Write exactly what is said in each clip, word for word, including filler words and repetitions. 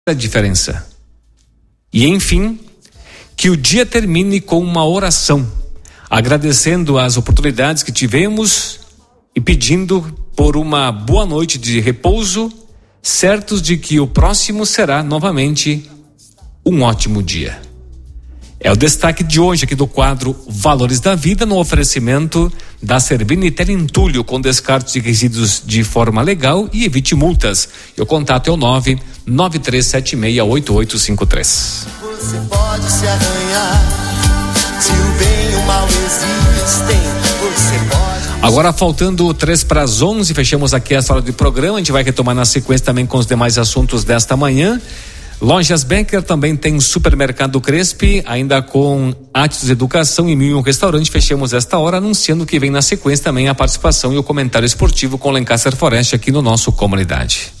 a diferença. E enfim, que o dia termine com uma oração, agradecendo as oportunidades que tivemos e pedindo por uma boa noite de repouso, certos de que o próximo será novamente um ótimo dia. É o destaque de hoje aqui do quadro Valores da Vida, no oferecimento da Servini Terentulho, com descarte de resíduos de forma legal e evite multas. E o contato é o nove nove três sete seis oito oito cinco três. Você pode se arranhar, se o bem e o mal existem, você pode... Agora, faltando três para as onze, fechamos aqui essa hora de programa. A gente vai retomar na sequência também com os demais assuntos desta manhã. Lojas Becker também tem Supermercado Crespi, ainda com Atos Educação e Mil e um Restaurante. Fechamos esta hora anunciando que vem na sequência também a participação e o comentário esportivo com Lancaster Forest aqui no nosso Comunidade.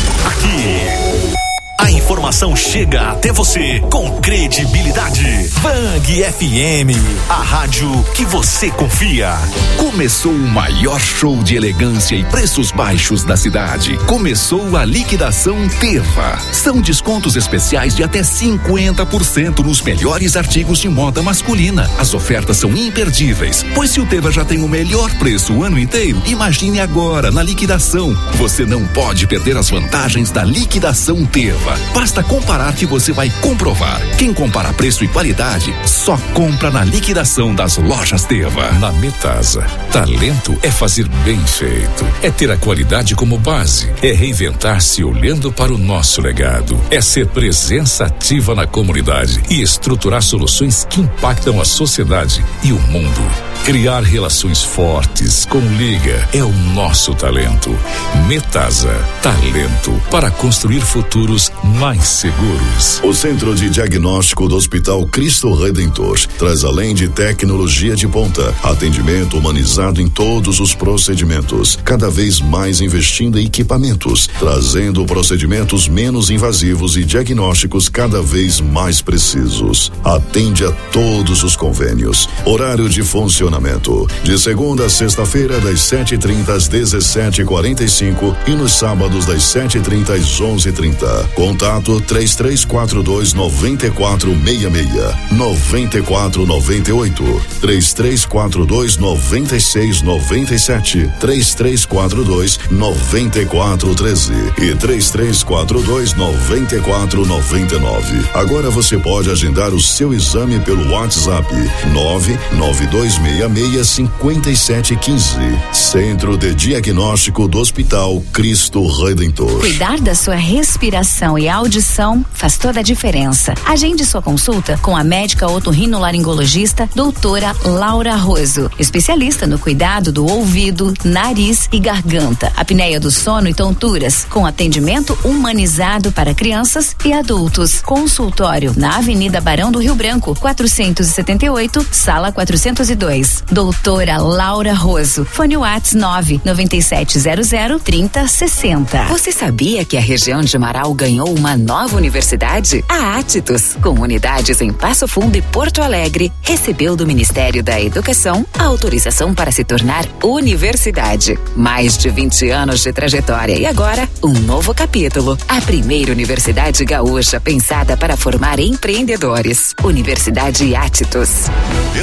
Aqui, a informação chega até você com credibilidade. Bang F M, a rádio que você confia. Começou o maior show de elegância e preços baixos da cidade. Começou a liquidação Teva. São descontos especiais de até cinquenta por cento nos melhores artigos de moda masculina. As ofertas são imperdíveis, pois se o Teva já tem o melhor preço o ano inteiro, imagine agora na liquidação. Você não pode perder as vantagens da liquidação Teva. Basta comparar que você vai comprovar. Quem compara preço e qualidade só compra na liquidação das lojas Teva. Na Metasa, talento é fazer bem feito, é ter a qualidade como base, é reinventar-se olhando para o nosso legado, é ser presença ativa na comunidade e estruturar soluções que impactam a sociedade e o mundo. Criar relações fortes com Liga é o nosso talento. Metasa, talento para construir futuros mais seguros. O Centro de Diagnóstico do Hospital Cristo Redentor traz, além de tecnologia de ponta, atendimento humanizado em todos os procedimentos, cada vez mais investindo em equipamentos, trazendo procedimentos menos invasivos e diagnósticos cada vez mais precisos. Atende a todos os convênios. Horário de funcionamento de segunda a sexta-feira, das sete e trinta às dezessete e quarenta e cinco e nos sábados das sete e trinta às onze e trinta. Contato três três quatro dois nove quatro seis seis, nove quatro nove oito, três três quatro dois nove seis nove sete, três três quatro dois nove quatro um três e três três quatro dois nove quatro nove nove. Agora você pode agendar o seu exame pelo WhatsApp nove nove dois seis seis cinco sete um cinco. Centro de Diagnóstico do Hospital Cristo Redentor. Cuidar da sua respiração e audição faz toda a diferença. Agende sua consulta com a médica otorrinolaringologista doutora Laura Roso, especialista no cuidado do ouvido, nariz e garganta, apneia do sono e tonturas, com atendimento humanizado para crianças e adultos. Consultório na Avenida Barão do Rio Branco, quatrocentos e setenta e oito, sala quatrocentos e dois. Doutora Laura Roso. Fone Whats nove nove sete zero zero três zero seis zero. Você sabia que a região de Marau ganhou uma nova universidade? A Atitus, com unidades em Passo Fundo e Porto Alegre, recebeu do Ministério da Educação a autorização para se tornar universidade. Mais de vinte anos de trajetória e agora um novo capítulo. A primeira universidade gaúcha pensada para formar empreendedores. Universidade Atitus.